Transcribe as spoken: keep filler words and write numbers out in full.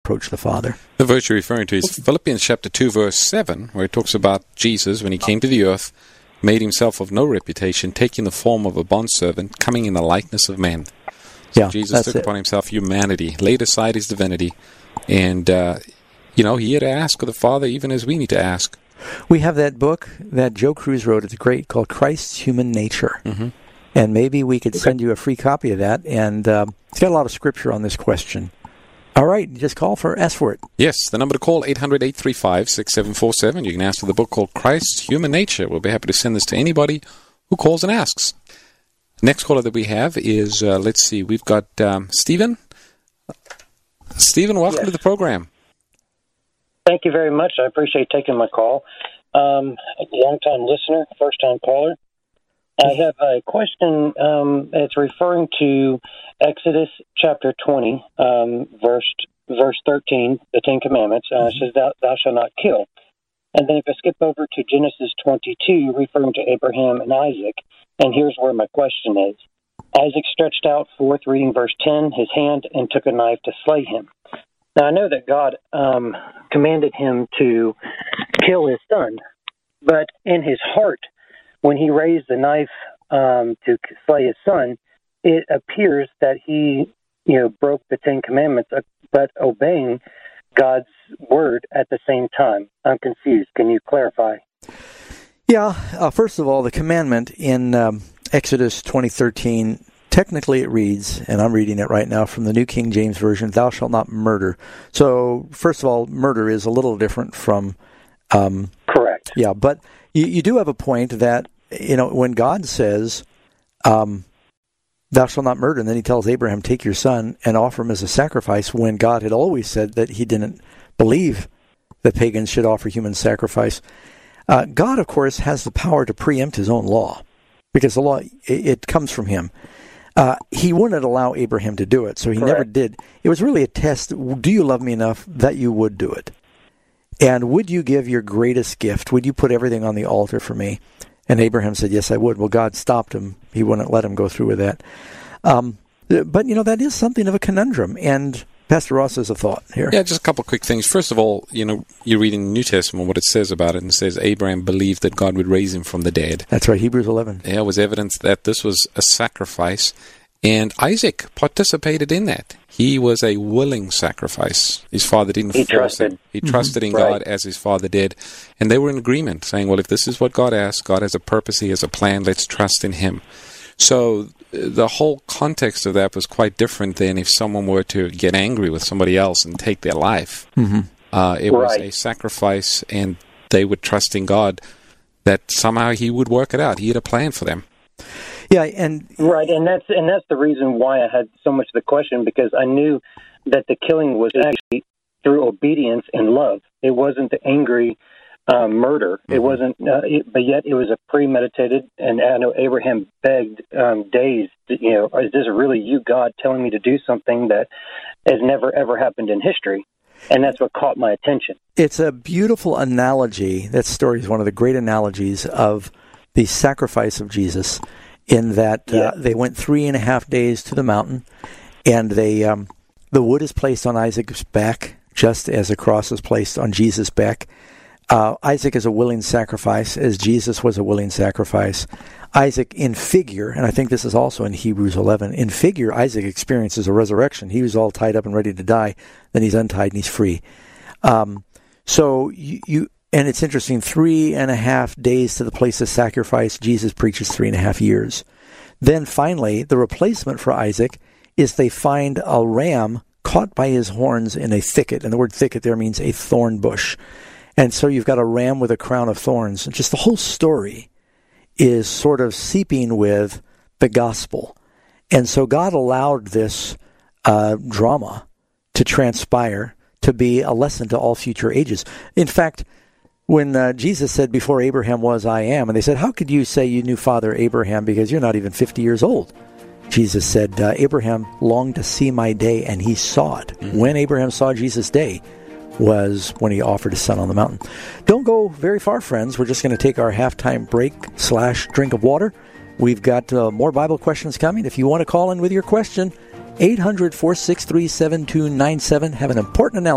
approach the Father. The verse you're referring to is Philippians chapter two, verse seven, where it talks about Jesus, when he came to the earth, made himself of no reputation, taking the form of a bondservant, coming in the likeness of man. So yeah, Jesus took it. upon himself humanity, laid aside his divinity, and, uh, you know, he had to ask of the Father even as we need to ask. We have that book that Joe Cruz wrote. It's great, called Christ's Human Nature. Mm-hmm. And maybe we could send you a free copy of that. And um, it's got a lot of scripture on this question. All right, just call for, ask for it. Yes, the number to call, eight hundred, eight three five, six seven four seven. You can ask for the book called Christ's Human Nature. We'll be happy to send this to anybody who calls and asks. Next caller that we have is, uh, let's see, we've got um, Stephen. Stephen, welcome yes. to the program. Thank you very much. I appreciate taking my call. Um, long-time listener, first-time caller. I have a question. Um, it's referring to Exodus chapter twenty, um, verse verse thirteen, the Ten Commandments. Uh, it says, thou, thou shalt not kill. And then if I skip over to Genesis twenty-two, referring to Abraham and Isaac, and here's where my question is. Isaac stretched out forth, reading verse ten, his hand, and took a knife to slay him. Now, I know that God um, commanded him to kill his son, but in his heart, when he raised the knife um, to slay his son, it appears that he, you know, broke the Ten Commandments, but obeying God's word at the same time. I'm confused. Can you clarify? Yeah. Uh, first of all, the commandment in um, Exodus twenty thirteen, technically it reads, and I'm reading it right now from the New King James Version, thou shalt not murder. So, first of all, murder is a little different from... Um, Correct. Yeah, but you, you do have a point that, you know, when God says, um, thou shalt not murder, and then he tells Abraham, take your son and offer him as a sacrifice, when God had always said that he didn't believe that pagans should offer human sacrifice. Uh, God, of course, has the power to preempt his own law, because the law, it, it comes from him. Uh, he wouldn't allow Abraham to do it, so he Correct. never did. It was really a test. Do you love me enough that you would do it? And would you give your greatest gift? Would you put everything on the altar for me? And Abraham said, yes, I would. Well, God stopped him. He wouldn't let him go through with that. Um, but, you know, that is something of a conundrum. And Pastor Ross has a thought here. Yeah, just a couple of quick things. First of all, you know, you read in the New Testament what it says about it, and it says Abraham believed that God would raise him from the dead. That's right, Hebrews eleven. There was evidence that this was a sacrifice, and Isaac participated in that. He was a willing sacrifice. His father didn't he force trusted. him. He trusted Mm-hmm. in Right. God as his father did. And they were in agreement, saying, well, if this is what God asks, God has a purpose, he has a plan, let's trust in him. So the whole context of that was quite different than if someone were to get angry with somebody else and take their life. Mm-hmm. Uh, it was Right. a sacrifice, and they would trust in God that somehow he would work it out. He had a plan for them. Yeah, and Right, and that's and that's the reason why I had so much of the question, because I knew that the killing was actually through obedience and love. It wasn't the angry uh, murder. Mm-hmm. It wasn't, uh, it, but yet it was a premeditated. And I know Abraham begged um, days. To, you know, is this really you, God, telling me to do something that has never ever happened in history? And that's what caught my attention. It's a beautiful analogy. That story is one of the great analogies of the sacrifice of Jesus, in that uh, Yeah. they went three and a half days to the mountain, and they um, the wood is placed on Isaac's back, just as a cross is placed on Jesus' back. Uh, Isaac is a willing sacrifice, as Jesus was a willing sacrifice. Isaac, in figure, and I think this is also in Hebrews eleven, in figure, Isaac experiences a resurrection. He was all tied up and ready to die. Then he's untied and he's free. Um, so you, you, and it's interesting, three and a half days to the place of sacrifice. Jesus preaches three and a half years. Then finally, the replacement for Isaac is they find a ram caught by his horns in a thicket. And the word thicket there means a thorn bush. And so you've got a ram with a crown of thorns. And just the whole story is sort of seeping with the gospel. And so God allowed this uh, drama to transpire, to be a lesson to all future ages. In fact, when uh, Jesus said, before Abraham was, I am, and they said, how could you say you knew Father Abraham because you're not even fifty years old? Jesus said, uh, Abraham longed to see my day, and he saw it. Mm-hmm. When Abraham saw Jesus' day was when he offered his son on the mountain. Don't go very far, friends. We're just going to take our halftime break slash drink of water. We've got uh, more Bible questions coming. If you want to call in with your question, eight hundred, four six three, seven two nine seven. Have an important announcement.